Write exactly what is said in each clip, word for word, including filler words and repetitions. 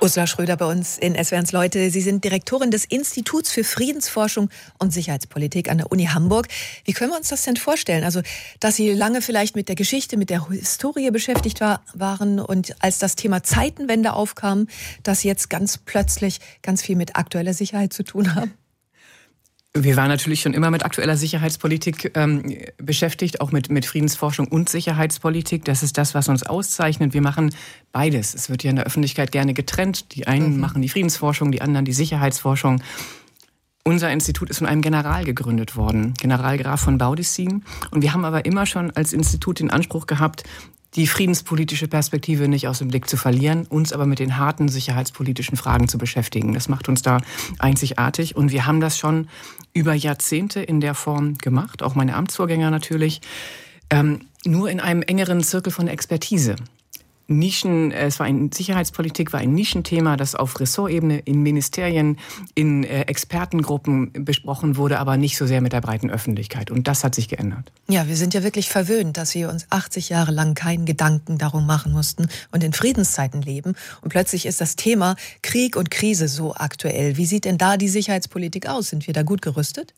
Ursula Schröder bei uns in S W R eins Leute. Sie sind Direktorin des Instituts für Friedensforschung und Sicherheitspolitik an der Uni Hamburg. Wie können wir uns das denn vorstellen? Also, dass Sie lange vielleicht mit der Geschichte, mit der Historie beschäftigt war, waren und als das Thema Zeitenwende aufkam, dass Sie jetzt ganz plötzlich ganz viel mit aktueller Sicherheit zu tun haben? Wir waren natürlich schon immer mit aktueller Sicherheitspolitik ähm, beschäftigt, auch mit, mit Friedensforschung und Sicherheitspolitik. Das ist das, was uns auszeichnet. Wir machen beides. Es wird ja in der Öffentlichkeit gerne getrennt. Die einen mhm. machen die Friedensforschung, die anderen die Sicherheitsforschung. Unser Institut ist von einem General gegründet worden, General Graf von Baudissin. Und wir haben aber immer schon als Institut den Anspruch gehabt, die friedenspolitische Perspektive nicht aus dem Blick zu verlieren, uns aber mit den harten sicherheitspolitischen Fragen zu beschäftigen. Das macht uns da einzigartig und wir haben das schon über Jahrzehnte in der Form gemacht, auch meine Amtsvorgänger natürlich, ähm, nur in einem engeren Zirkel von Expertise. Nischen, es war ein Sicherheitspolitik, war ein Nischenthema, das auf Ressortebene in Ministerien, in äh, Expertengruppen besprochen wurde, aber nicht so sehr mit der breiten Öffentlichkeit. Und das hat sich geändert. Ja, wir sind ja wirklich verwöhnt, dass wir uns achtzig Jahre lang keinen Gedanken darum machen mussten und in Friedenszeiten leben. Und plötzlich ist das Thema Krieg und Krise so aktuell. Wie sieht denn da die Sicherheitspolitik aus? Sind wir da gut gerüstet?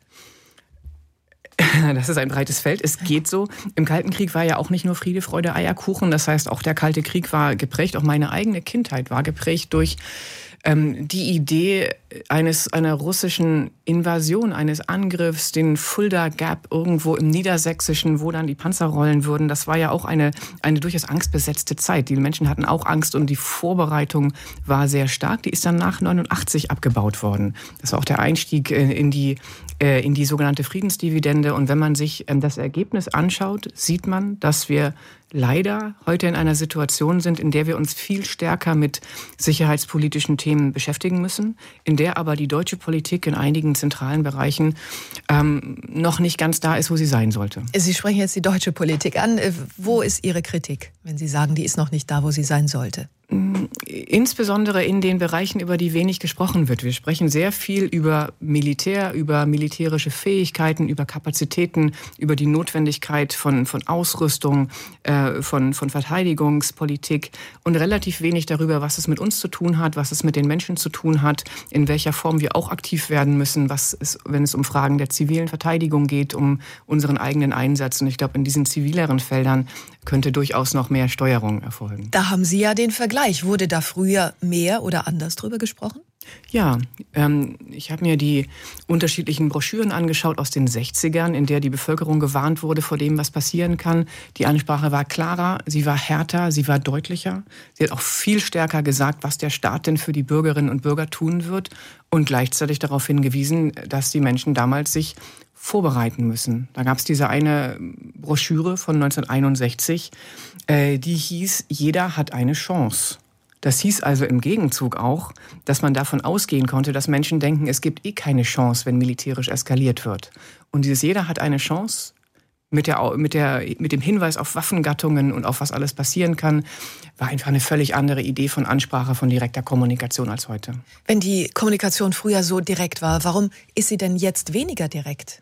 Das ist ein breites Feld. Es geht so. Im Kalten Krieg war ja auch nicht nur Friede, Freude, Eierkuchen. Das heißt, auch der Kalte Krieg war geprägt, auch meine eigene Kindheit war geprägt durch ähm, die Idee eines einer russischen Invasion, eines Angriffs, den Fulda Gap irgendwo im Niedersächsischen, wo dann die Panzer rollen würden. Das war ja auch eine, eine durchaus angstbesetzte Zeit. Die Menschen hatten auch Angst und die Vorbereitung war sehr stark. Die ist dann nach neunundachtzig abgebaut worden. Das war auch der Einstieg in die, in die sogenannte Friedensdividende. Und wenn man sich das Ergebnis anschaut, sieht man, dass wir leider heute in einer Situation sind, in der wir uns viel stärker mit sicherheitspolitischen Themen beschäftigen müssen, in der aber die deutsche Politik in einigen zentralen Bereichen ähm, noch nicht ganz da ist, wo sie sein sollte. Sie sprechen jetzt die deutsche Politik an. Wo ist Ihre Kritik, wenn Sie sagen, die ist noch nicht da, wo sie sein sollte? Insbesondere in den Bereichen, über die wenig gesprochen wird. Wir sprechen sehr viel über Militär, über militärische Fähigkeiten, über Kapazitäten, über die Notwendigkeit von, von Ausrüstung, äh, von, von Verteidigungspolitik und relativ wenig darüber, was es mit uns zu tun hat, was es mit den Menschen zu tun hat, in welcher Form wir auch aktiv werden müssen, was es, wenn es um Fragen der zivilen Verteidigung geht, um unseren eigenen Einsatz. Und ich glaube, in diesen zivileren Feldern könnte durchaus noch mehr Steuerung erfolgen. Da haben Sie ja den Vergleich. Wurde da früher mehr oder anders drüber gesprochen? Ja, ähm, ich habe mir die unterschiedlichen Broschüren angeschaut aus den sechzigern, in der die Bevölkerung gewarnt wurde vor dem, was passieren kann. Die Ansprache war klarer, sie war härter, sie war deutlicher. Sie hat auch viel stärker gesagt, was der Staat denn für die Bürgerinnen und Bürger tun wird und gleichzeitig darauf hingewiesen, dass die Menschen damals sich vorbereiten müssen. Da gab es diese eine Broschüre von neunzehnhunderteinundsechzig, äh, die hieß, jeder hat eine Chance. Das hieß also im Gegenzug auch, dass man davon ausgehen konnte, dass Menschen denken, es gibt eh keine Chance, wenn militärisch eskaliert wird. Und dieses jeder hat eine Chance mit, der, mit, der, mit dem Hinweis auf Waffengattungen und auf was alles passieren kann, war einfach eine völlig andere Idee von Ansprache, von direkter Kommunikation als heute. Wenn die Kommunikation früher so direkt war, warum ist sie denn jetzt weniger direkt?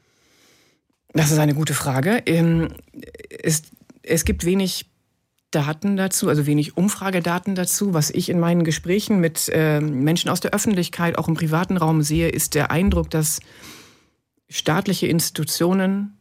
Das ist eine gute Frage. Es, es gibt wenig Daten dazu, also wenig Umfragedaten dazu. Was ich in meinen Gesprächen mit äh, Menschen aus der Öffentlichkeit, auch im privaten Raum sehe, ist der Eindruck, dass staatliche Institutionen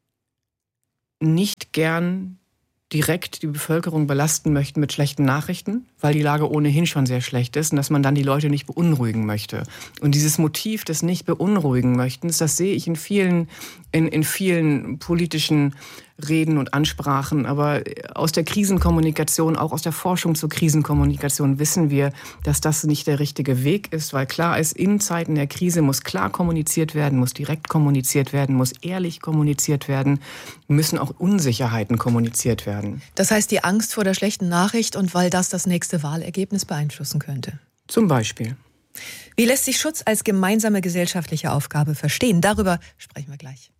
nicht gern direkt die Bevölkerung belasten möchten mit schlechten Nachrichten, weil die Lage ohnehin schon sehr schlecht ist und dass man dann die Leute nicht beunruhigen möchte. Und dieses Motiv des nicht beunruhigen möchtens, das sehe ich in vielen, in, in vielen politischen Reden und Ansprachen. Aber aus der Krisenkommunikation, auch aus der Forschung zur Krisenkommunikation wissen wir, dass das nicht der richtige Weg ist, weil klar ist, in Zeiten der Krise muss klar kommuniziert werden, muss direkt kommuniziert werden, muss ehrlich kommuniziert werden, müssen auch Unsicherheiten kommuniziert werden. Das heißt, die Angst vor der schlechten Nachricht und weil das das nächste Wahlergebnis beeinflussen könnte. Zum Beispiel. Wie lässt sich Schutz als gemeinsame gesellschaftliche Aufgabe verstehen? Darüber sprechen wir gleich.